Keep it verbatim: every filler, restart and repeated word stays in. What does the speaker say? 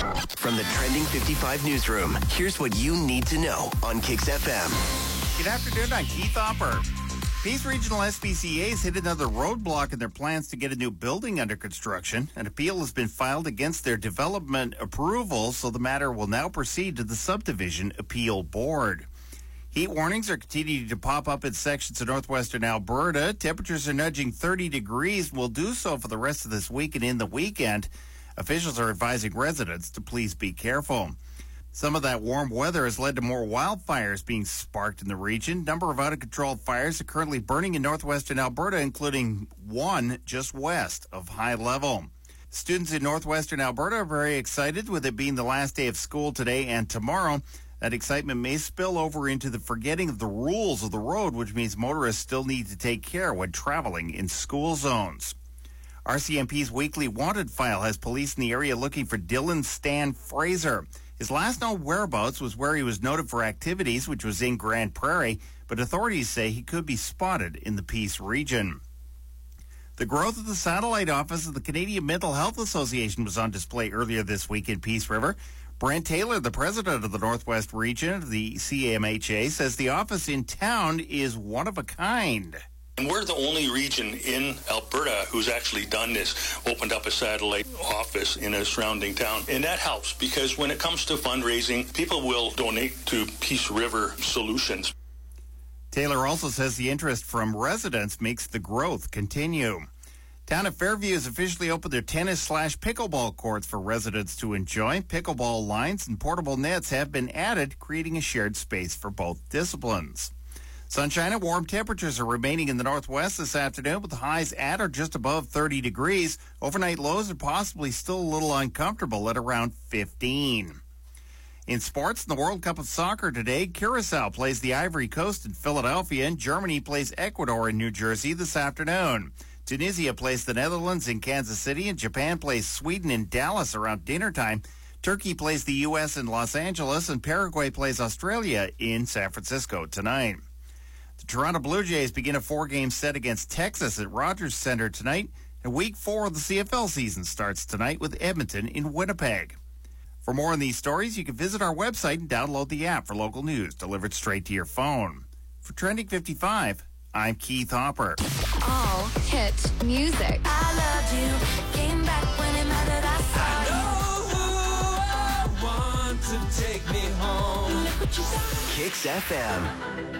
From the Trending fifty-five newsroom, here's what you need to know on Kix F M. Good afternoon, I'm Keith Hopper. Peace Regional S P C A has hit another roadblock in their plans to get a new building under construction. An appeal has been filed against their development approval, so the matter will now proceed to the Subdivision Appeal Board. Heat warnings are continuing to pop up in sections of northwestern Alberta. Temperatures are nudging thirty degrees and will do so for the rest of this week and in the weekend. Officials are advising residents to please be careful. Some of that warm weather has led to more wildfires being sparked in the region. Number of out-of-control fires are currently burning in northwestern Alberta, including one just west of High Level. Students in northwestern Alberta are very excited, with it being the last day of school today and tomorrow. That excitement may spill over into the forgetting of the rules of the road, which means motorists still need to take care when traveling in school zones. R C M P's weekly wanted file has police in the area looking for Dylan Stan Fraser. His last known whereabouts was where he was noted for activities, which was in Grand Prairie, but authorities say he could be spotted in the Peace region. The growth of the satellite office of the Canadian Mental Health Association was on display earlier this week in Peace River. Brent Taylor, the president of the Northwest region of the C M H A, says the office in town is one of a kind. And we're the only region in Alberta who's actually done this, opened up a satellite office in a surrounding town. And that helps because when it comes to fundraising, people will donate to Peace River Solutions. Taylor also says the interest from residents makes the growth continue. Town of Fairview has officially opened their tennis slash pickleball courts for residents to enjoy. Pickleball lines and portable nets have been added, creating a shared space for both disciplines. Sunshine and warm temperatures are remaining in the northwest this afternoon, with the highs at or just above thirty degrees. Overnight lows are possibly still a little uncomfortable at around fifteen. In sports, in the World Cup of Soccer today, Curacao plays the Ivory Coast in Philadelphia, and Germany plays Ecuador in New Jersey this afternoon. Tunisia plays the Netherlands in Kansas City, and Japan plays Sweden in Dallas around dinner time. Turkey plays the U S in Los Angeles, and Paraguay plays Australia in San Francisco tonight. The Toronto Blue Jays begin a four-game set against Texas at Rogers Center tonight, and week four of the C F L season starts tonight with Edmonton in Winnipeg. For more on these stories, you can visit our website and download the app for local news delivered straight to your phone. For Trending fifty-five, I'm Keith Hopper. All hit music. I loved you, came back when it mattered, I saw you. I know who I want to take me home. Look what you got. Kix F M.